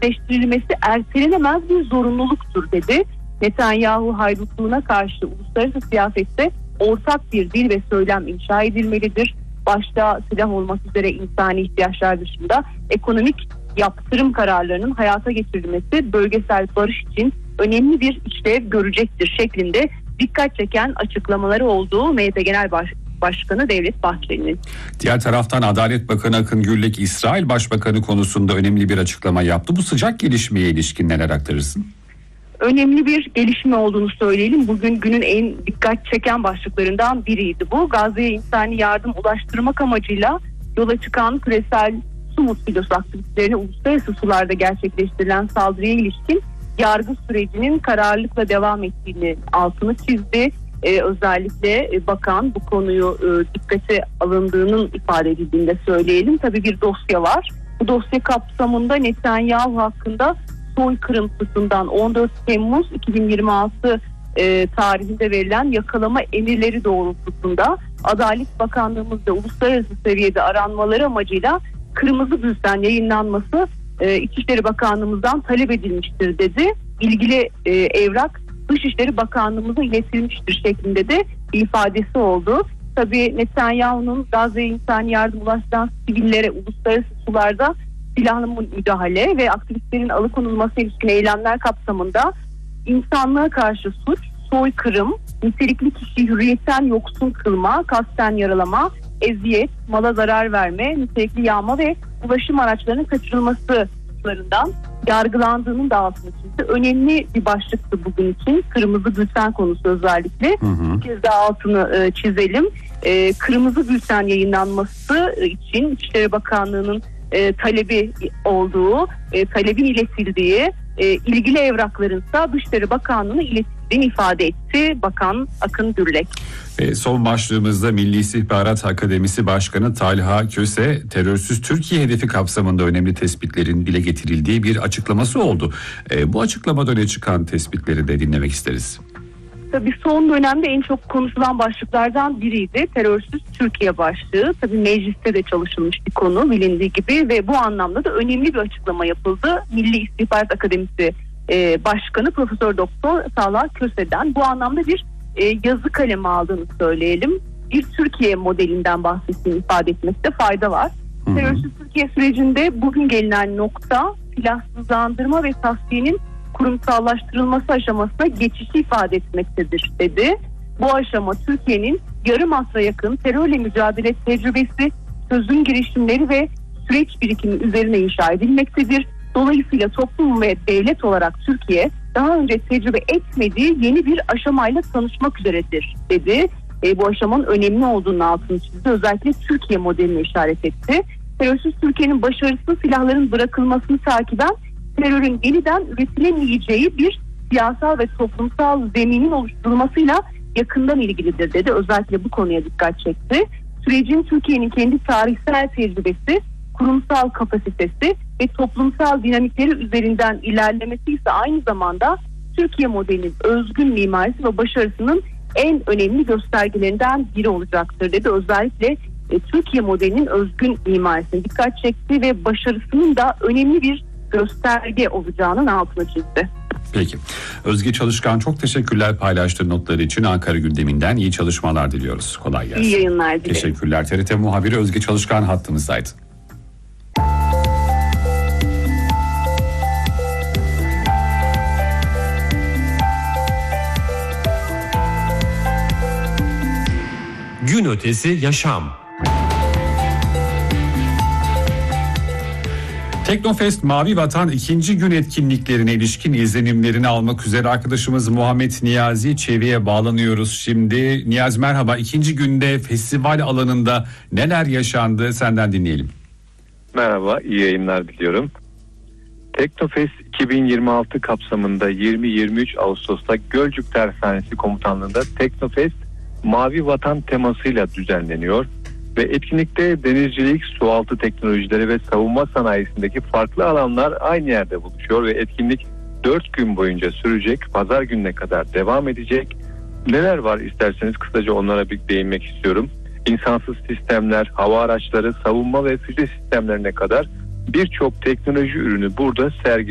gerçekleştirilmesi ertelenemez bir zorunluluktur dedi. Netanyahu haydutluğuna karşı uluslararası siyasette ortak bir dil ve söylem inşa edilmelidir. Başta silah olmak üzere insani ihtiyaçlar dışında ekonomik yaptırım kararlarının hayata geçirilmesi bölgesel barış için önemli bir işlev görecektir şeklinde dikkat çeken açıklamaları olduğu MHP Genel Başkanı Devlet Bahçeli'nin. Diğer taraftan Adalet Bakanı Akın Gürlek İsrail Başbakanı konusunda önemli bir açıklama yaptı. Bu sıcak gelişmeye ilişkin neler aktarırsın? Önemli bir gelişme olduğunu söyleyelim. Bugün günün en dikkat çeken başlıklarından biriydi bu. Gazze'ye insani yardım ulaştırmak amacıyla yola çıkan küresel su mutfilosu aktivitelerine uluslararası sularda gerçekleştirilen saldırıya ilişkin yargı sürecinin kararlılıkla devam ettiğini altını çizdi. Özellikle bakan bu konuyu dikkate alındığının ifade edildiğini de söyleyelim. Tabii bir dosya var. Bu dosya kapsamında Netanyahu hakkında soykırım suçundan 14 Temmuz 2026 tarihinde verilen yakalama emirleri doğrultusunda Adalet Bakanlığımızda uluslararası seviyede aranmaları amacıyla kırmızı bülten yayınlanması İçişleri Bakanlığımızdan talep edilmiştir dedi. İlgili evrak Dışişleri Bakanlığımıza iletilmiştir şeklinde de bir ifadesi oldu. Tabii Netanyahu'nun Gazze'ye insani yardım ulaştıran sivillere uluslararası sularda silahlı müdahale ve aktivistlerin alıkonulması ilişkin eylemler kapsamında insanlığa karşı suç, soykırım, nitelikli kişiyi hürriyetten yoksun kılma, kasten yaralama, eziyet, mala zarar verme, nitelikli yağma ve ulaşım araçlarının kaçırılması suçlarından yargılandığının da altını çizdi. Önemli bir başlıktı bugün için. Kırmızı bülten konusu özellikle. Bir kez daha altını çizelim. Kırmızı bülten yayınlanması için İçişleri Bakanlığı'nın talebi olduğu, talebin iletildiği, ilgili evraklarınsa Dışişleri Bakanlığı'na iletildiğini ifade etti Bakan Akın Gürlek. Son başlığımızda Milli İstihbarat Akademisi Başkanı Talha Köse, terörsüz Türkiye hedefi kapsamında önemli tespitlerin dile getirildiği bir açıklaması oldu. Bu açıklamada öne çıkan tespitleri de dinlemek isteriz. Tabii son dönemde en çok konuşulan başlıklardan biriydi. Terörsüz Türkiye başlığı. Tabii mecliste de çalışılmış bir konu bilindiği gibi ve bu anlamda da önemli bir açıklama yapıldı. Milli İstihbarat Akademisi Başkanı Profesör Doktor Talha Köse'den bu anlamda bir yazı kalemi aldığını söyleyelim. Bir Türkiye modelinden bahsettiğini ifade etmekte fayda var. Terörsüz Türkiye sürecinde bugün gelinen nokta silahsızlandırma ve tasfiyenin kurumsallaştırılması aşamasına geçişi ifade etmektedir dedi. Bu aşama Türkiye'nin yarım asra yakın terörle mücadele tecrübesi, çözüm girişimleri ve süreç birikimi üzerine inşa edilmektedir. Dolayısıyla toplum ve devlet olarak Türkiye daha önce tecrübe etmediği yeni bir aşamayla tanışmak üzeredir dedi. Bu aşamanın önemli olduğunu altını çizdi. Özellikle Türkiye modeline işaret etti. Terörsüz Türkiye'nin başarısız silahların bırakılmasını takiben terörün yeniden üretilemeyeceği bir siyasal ve toplumsal zeminin oluşturulmasıyla yakından ilgilidir dedi. Özellikle bu konuya dikkat çekti. Sürecin Türkiye'nin kendi tarihsel tecrübesi, kurumsal kapasitesi ve toplumsal dinamikleri üzerinden ilerlemesi ise aynı zamanda Türkiye modelinin özgün mimarisi ve başarısının en önemli göstergelerinden biri olacaktır dedi. Özellikle Türkiye modelinin özgün mimarisine dikkat çekti ve başarısının da önemli bir gösterge olacağının altını çizdi. Peki. Özge Çalışkan, çok teşekkürler paylaştığın notları için. Ankara gündeminden iyi çalışmalar diliyoruz. Kolay gelsin. İyi yayınlar dilerim. Teşekkürler. TRT muhabiri Özge Çalışkan hattımızdaydı. Gün ötesi yaşam. Teknofest Mavi Vatan 2. gün etkinliklerine ilişkin izlenimlerini almak üzere arkadaşımız Muhammed Niyazi Çevi'ye bağlanıyoruz şimdi. Niyazi merhaba. 2. günde festival alanında neler yaşandı, senden dinleyelim. Merhaba, iyi yayınlar diliyorum. Teknofest 2026 kapsamında 20-23 Ağustos'ta Gölcük Tersanesi Komutanlığı'nda Teknofest Mavi Vatan temasıyla düzenleniyor ve etkinlikte denizcilik, sualtı teknolojileri ve savunma sanayisindeki farklı alanlar aynı yerde buluşuyor ve etkinlik 4 gün boyunca sürecek, pazar gününe kadar devam edecek. Neler var isterseniz kısaca onlara bir değinmek istiyorum. İnsansız sistemler, hava araçları, savunma ve füze sistemlerine kadar birçok teknoloji ürünü burada sergileniyor.